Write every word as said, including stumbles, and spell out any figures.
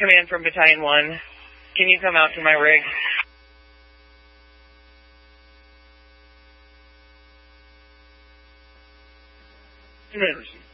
Command from Battalion one. Can you come out to my rig? Commander,